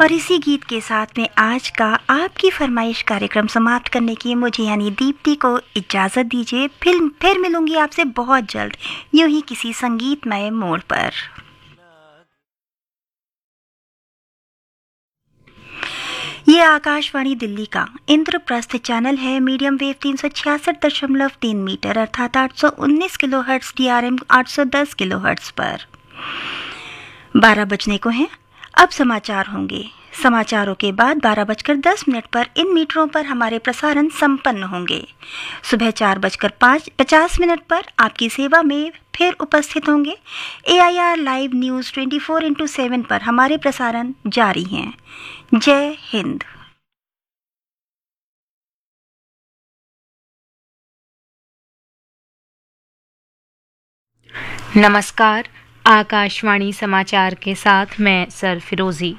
और इसी गीत के साथ में आज का आपकी फरमाइश कार्यक्रम समाप्त करने की मुझे यानी दीप्ति को इजाज़त दीजिए। फिर मिलूंगी आपसे बहुत जल्द यूं ही किसी संगीतमय मोड़ पर। ये आकाशवाणी दिल्ली का इंद्रप्रस्थ चैनल है। मीडियम वेव 366.3 मीटर अर्थात 819 किलोहर्ट्ज़ DRM 810 किलोहर्ट्ज़ पर 12 बजने को हैं। अब समाचार होंगे। समाचारों के बाद 12:10 पर इन मीटरों पर हमारे प्रसारण संपन्न होंगे। सुबह 4:50 पर आपकी सेवा में फिर उपस्थित होंगे। AIR लाइव न्यूज़ 24x7 पर हमारे प्रसारण जारी हैं। जय हिंद। नमस्कार, आकाशवाणी समाचार के साथ मैं सरफिरोजी।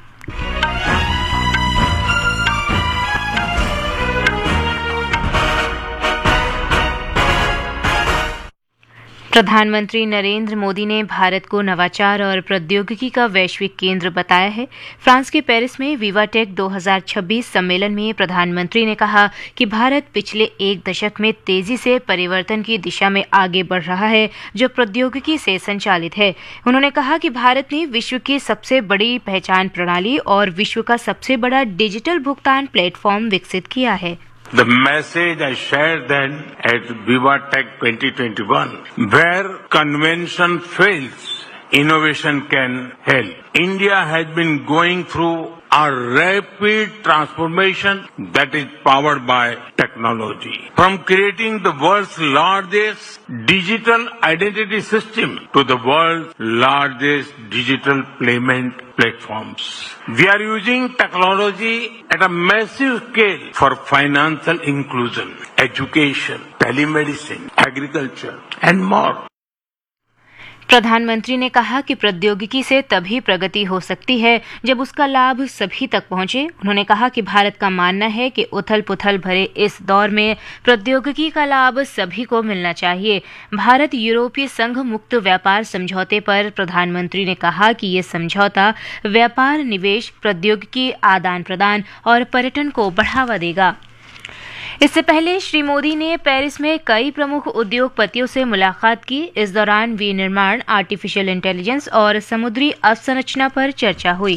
प्रधानमंत्री नरेंद्र मोदी ने भारत को नवाचार और प्रौद्योगिकी का वैश्विक केंद्र बताया है। फ्रांस के पेरिस में विवाटेक 2026 सम्मेलन में प्रधानमंत्री ने कहा कि भारत पिछले एक दशक में तेजी से परिवर्तन की दिशा में आगे बढ़ रहा है, जो प्रौद्योगिकी से संचालित है। उन्होंने कहा कि भारत ने विश्व की सबसे बड़ी पहचान प्रणाली और विश्व का सबसे बड़ा डिजिटल भुगतान प्लेटफॉर्म विकसित किया है। The message I shared then at VivaTech 2021, where convention fails, innovation can help. India has been going through a rapid transformation that is powered by technology. From creating the world's largest digital identity system to the world's largest digital payment platforms. We are using technology at a massive scale for financial inclusion, education, telemedicine, agriculture, and more. प्रधानमंत्री ने कहा कि प्रौद्योगिकी से तभी प्रगति हो सकती है जब उसका लाभ सभी तक पहुंचे। उन्होंने कहा कि भारत का मानना है कि उथल-पुथल भरे इस दौर में प्रौद्योगिकी का लाभ सभी को मिलना चाहिए। भारत यूरोपीय संघ मुक्त व्यापार समझौते पर प्रधानमंत्री ने कहा कि ये समझौता व्यापार, निवेश, प्रौद्योगिकी आदान-प्रदान और पर्यटन को बढ़ावा देगा। इससे पहले श्री मोदी ने पेरिस में कई प्रमुख उद्योगपतियों से मुलाकात की। इस दौरान विनिर्माण, आर्टिफिशियल इंटेलिजेंस और समुद्री अवसंरचना पर चर्चा हुई।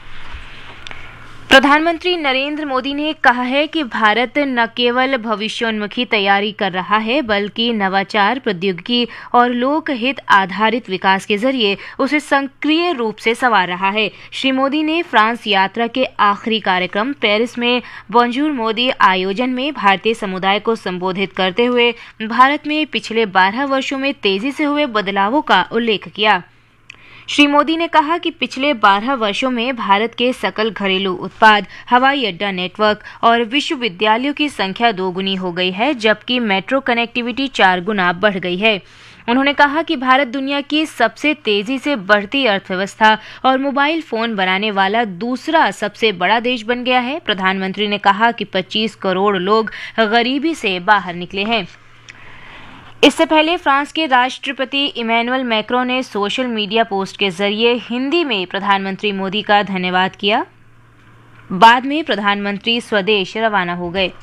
प्रधानमंत्री नरेंद्र मोदी ने कहा है कि भारत न केवल भविष्योन्मुखी तैयारी कर रहा है, बल्कि नवाचार, प्रौद्योगिकी और लोकहित आधारित विकास के जरिए उसे सक्रिय रूप से संवार रहा है। श्री मोदी ने फ्रांस यात्रा के आखिरी कार्यक्रम पेरिस में बॉन्जूर मोदी आयोजन में भारतीय समुदाय को संबोधित करते हुए भारत में पिछले 12 वर्षों में तेजी से हुए बदलावों का उल्लेख किया। श्री मोदी ने कहा कि पिछले 12 वर्षों में भारत के सकल घरेलू उत्पाद, हवाई अड्डा नेटवर्क और विश्वविद्यालयों की संख्या 2 गुनी हो गई है, जबकि मेट्रो कनेक्टिविटी 4 गुना बढ़ गई है। उन्होंने कहा कि भारत दुनिया की सबसे तेजी से बढ़ती अर्थव्यवस्था और मोबाइल फोन बनाने वाला दूसरा सबसे बड़ा देश बन गया है। प्रधानमंत्री ने कहा कि 25 करोड़ लोग गरीबी से बाहर निकले हैं। इससे पहले फ्रांस के राष्ट्रपति इमैनुअल मैक्रों ने सोशल मीडिया पोस्ट के जरिए हिंदी में प्रधानमंत्री मोदी का धन्यवाद किया। बाद में प्रधानमंत्री स्वदेश रवाना हो गए।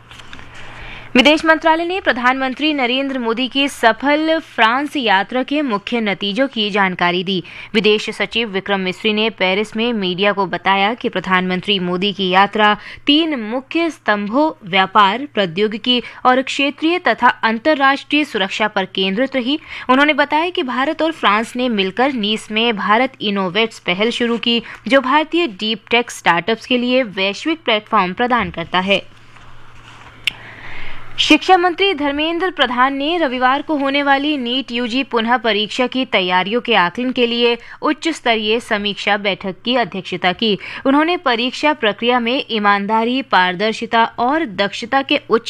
विदेश मंत्रालय ने प्रधानमंत्री नरेंद्र मोदी की सफल फ्रांस यात्रा के मुख्य नतीजों की जानकारी दी। विदेश सचिव विक्रम मिस्री ने पेरिस में मीडिया को बताया कि प्रधानमंत्री मोदी की यात्रा 3 मुख्य स्तंभों व्यापार, प्रौद्योगिकी और क्षेत्रीय तथा अंतर्राष्ट्रीय सुरक्षा पर केंद्रित रही। उन्होंने बताया कि भारत और फ्रांस ने मिलकर नीस में भारत इनोवेट्स पहल शुरू की, जो भारतीय डीप टेक स्टार्टअप्स के लिए वैश्विक प्लेटफॉर्म प्रदान करता है। शिक्षा मंत्री धर्मेंद्र प्रधान ने रविवार को होने वाली नीट यूजी पुनः परीक्षा की तैयारियों के आकलन के लिए उच्च स्तरीय समीक्षा बैठक की अध्यक्षता की। उन्होंने परीक्षा प्रक्रिया में ईमानदारी, पारदर्शिता और दक्षता के उच्च